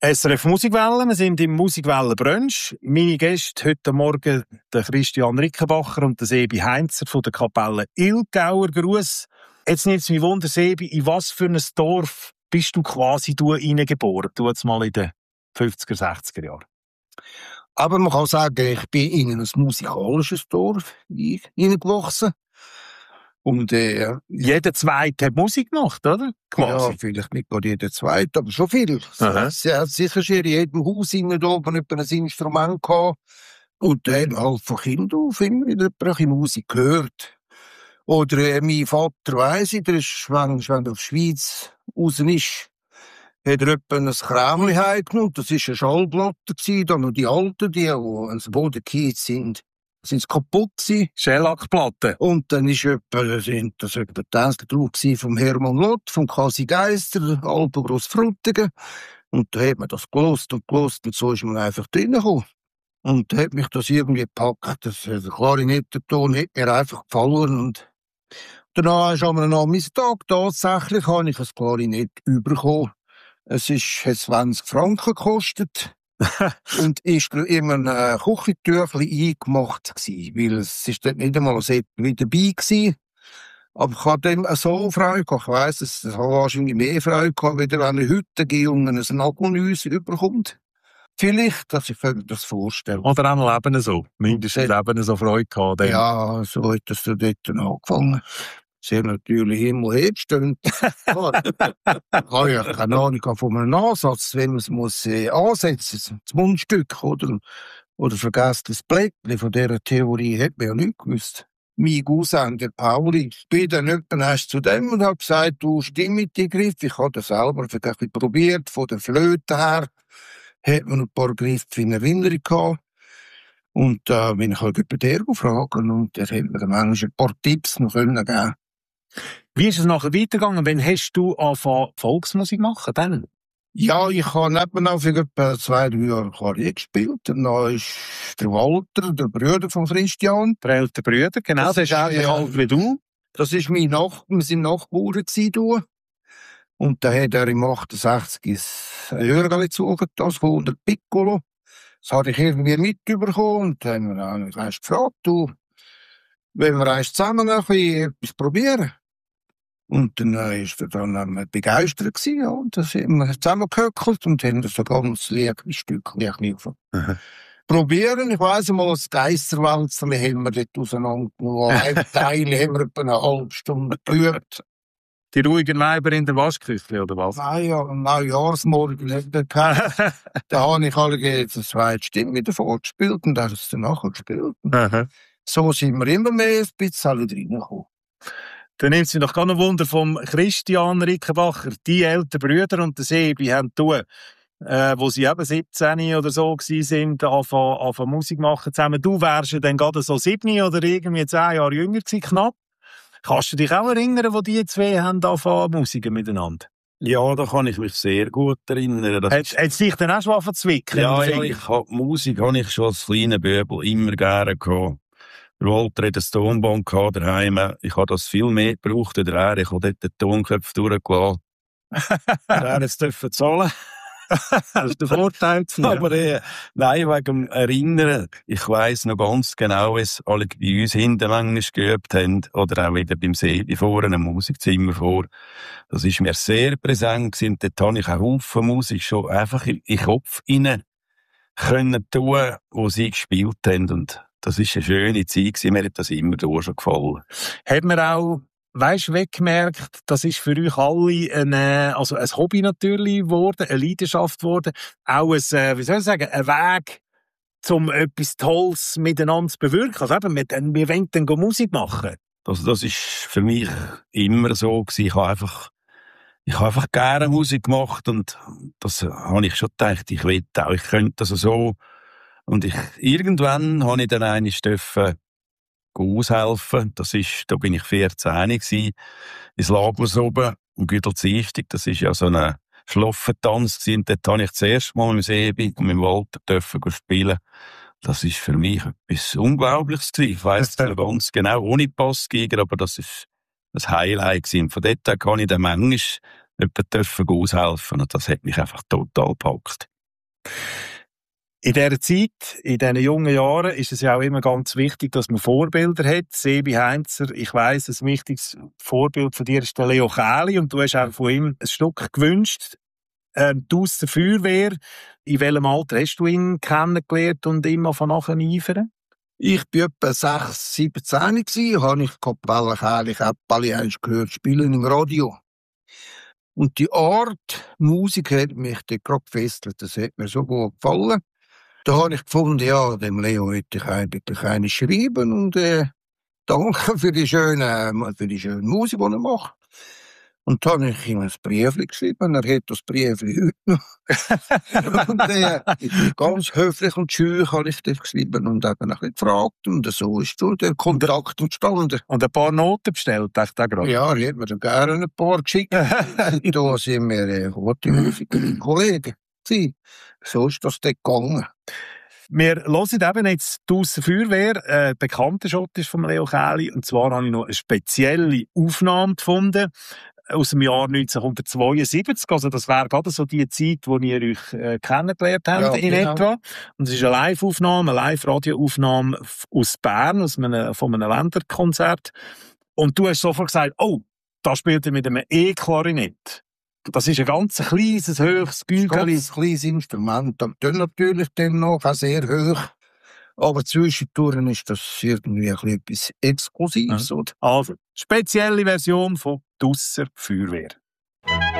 SRF Musikwelle, wir sind im Musikwellen-Brunch. Meine Gäste heute Morgen der Christian Rickenbacher und der Sebi Heinzer von der Kapelle Ilgauer. Gruß. Jetzt nimmt es mich Wunder, Sebi, in was für ein Dorf bist du quasi reingeboren? Du jetzt mal in den 50er, 60er Jahren. Aber man kann sagen, ich bin in ein musikalisches Dorf hineingewachsen. Und jeder Zweite hat Musik gemacht, oder? Quasi. Ja, vielleicht nicht gerade jeder Zweite, aber schon viel. Sie hat sicher schon in jedem Haus innen oben ein Instrument gehabt. Und dann halt von Kind auf immer wieder ein Musik gehört. Oder mein Vater weiss ich, der ist, wenn er aus der Schweiz raus ist, hat er etwa ein Krämchen heimgenommen. Das war eine Schallplatte, da noch die alten, die ans Boden gefallen sind. Sind kaputt gewesen. Schellackplatten. Und dann ist sind das etwa Tänzler drauf vom Hermann Lott, vom Kasi Geister, Alpo Grossfrutigen. Und da hat man das gelost und so ist man einfach reingekommen. Und da hat mich das irgendwie gepackt. Der Klarinettenton hat mir einfach gefallen. Und danach ist am Nachmittag tatsächlich habe ich ein Klarinett bekommen. Es hat 20 Franken gekostet. Und ist in einem Küchentüchli eingemacht gewesen, weil es ist dort nicht einmal so wie dabei gewesen. Aber ich hatte dem so Freude gehabt. Ich weiss, es hat wahrscheinlich mehr Freude gehabt, wie wenn er heute ein Nagelnüsse überkommt. Vielleicht, dass ich mir das vorstellen. Oder auch Leben so. Mindestens Leben so Freude gehabt. Dann. Ja, so hat das dort angefangen. Sehr natürlich Himmel-Hebstund. Ich habe ja keine Ahnung von einem Ansatz, wenn man es ansetzen muss, das Mundstück oder vergesst das Blättchen. Von dieser Theorie hat man ja nicht gewusst. Mein Cousin, der Pauli, ich bin dann erst zu dem und habe gesagt, du stimm mit die Griff. Ich habe das selber ein bisschen probiert, von der Flöte her. Hat man ein paar Griffe in Erinnerung gehabt. Und bin ich halt über den gefragt und der hat mir dann manchmal ein paar Tipps noch geben können. Wie ist es nachher weitergegangen? Wann hast du angefangen, Volksmusik machen? Dann? Ja, ich habe nebenan für etwa 2-3 Jahre Klavier gespielt. Und dann ist der Walter, der Bruder von Christian. Der ältere Bruder, genau. Das ist ähnlich alt wie du. Das war mein wir sind Nachbarn gewesen. Und dann hat er im 68 ein Hörgerli gezogen, das von der Piccolo. Das habe ich irgendwie mitbekommen. Und dann haben wir uns gefragt, du, wenn wir eins zusammen etwas probieren. Und dann ist er dann begeistert gewesen, ja. Und dann sind wir zusammengehöckelt und haben so ganz leichtes Stückchen probieren. Ich weiss mal, das Geisterwälzer haben wir dort auseinandergenommen. Ein Teil haben wir etwa eine halbe Stunde geübt. Die ruhigen Weiber in der Waschküche, oder was? Nein, ja, am Neujahrsmorgen da habe ich alle jetzt eine zweite Stimme wieder vorgespielt und dann hat es dann nachher gespielt. So sind wir immer mehr ein bisschen reingekommen. Dann nimmt es mich doch gar noch Wunder vom Christian Rickenbacher. Die älteren Brüder und der Sebi haben tun, wo sie eben 17 oder so waren, anfangen Musik machen zusammen. Du wärst ja dann gerade so 7 oder irgendwie 10 Jahre jünger gewesen, knapp. Kannst du dich auch erinnern, wo die zwei haben angefangen Musik miteinander? Ja, da kann ich mich sehr gut erinnern. Hat es dich dann auch schon angefangen zu zwicken? Ja, Musik habe ich schon als kleiner Böbel immer gerne gehabt. Der Walter hatte ein Tonband daheim. Ich habe das viel mehr gebraucht als er. Ich habe dort den Tonköpfe durchgelassen. Er durfte zahlen. Das ist der Vorteil. Aber nein, wegen dem Erinnern. Ich weiss noch ganz genau, was alle bei uns hinten manchmal geübt haben. Oder auch wieder beim See vorne, im Musikzimmer vor. Das ist mir sehr präsent gewesen. Dort habe ich auch Haufen Musik schon einfach in den Kopf rein können tun, wo sie gespielt haben. Und das war eine schöne Zeit gewesen. Mir hat das immer schon gefallen. Hat man auch, weggemerkt, das ist für euch alle ein Hobby natürlich geworden, eine Leidenschaft geworden, auch ein Weg, um etwas Tolles miteinander zu bewirken. Also eben, wir wollen dann Musik machen. Also das ist für mich immer so gewesen. Ich habe einfach gerne Musik gemacht und das habe ich schon gedacht, ich könnte das so. Und irgendwann habe ich dann einmal aushelfen. Da bin ich 14 gewesen, ins Lagos oben, am Güdelzistig. Das ist ja so ein Schlaffentanz gewesen. Und dort habe ich das erste Mal mit Sebi und mit Walter spielen. Das ist für mich etwas Unglaubliches gewesen. Ich weiss es ganz genau, ohne Passgeiger, aber das ist ein Highlight gewesen. Von dort kann ich dann manchmal aushelfen und das hat mich einfach total gepackt. In dieser Zeit, in diesen jungen Jahren, ist es ja auch immer ganz wichtig, dass man Vorbilder hat. Sebi Heinzer, ich weiss, ein wichtiges Vorbild von dir ist der Leo Chäli und du hast auch von ihm ein Stück gewünscht. Du aus der Feuerwehr, in welchem Alter hast du ihn kennengelernt und immer von nachher eifern? Ich war etwa 6, 17 gsi, habe ich Kapelle Chäli Käppeli einst gehört spielen im Radio. Und die Art Musik hat mich dort gerade gefesselt, das hat mir so gut gefallen. Da habe ich gefunden, ja, dem Leo hätte ich eigentlich eine schreiben und danke für die schöne Musik, die er macht. Und dann habe ich ihm ein Briefchen geschrieben, er hat das Briefchen heute noch. Und ganz höflich und schön habe ich das geschrieben und eben ein bisschen gefragt. Und so ist so der Kontakt entstanden. Und ein paar Noten bestellt, dachte ich gerade. Ja, er hat mir dann gerne ein paar geschickt. Da sind wir gute Musiker-Kollegen. So ist das dort gegangen. Wir hören eben jetzt die Aussenfeuerwehr, bekannter Schott ist von Leo Chäli. Und zwar habe ich noch eine spezielle Aufnahme gefunden aus dem Jahr 1972. Also das wäre gerade so die Zeit, wo ihr euch kennengelernt habt, ja, in etwa. Und es ist eine Live-Aufnahme, eine Live-Radio-Aufnahme aus Bern, von einem Länderkonzert. Und du hast sofort gesagt, oh, da spielt er mit einem E-Klarinett. Das ist ein ganz kleines, höchstes Gügeli. Ein kleines Instrument. Das natürlich dann noch auch sehr hoch. Aber zwischendurch ist das irgendwie etwas Exklusives. Ja. Also, spezielle Version von «Dusser Feuerwehr».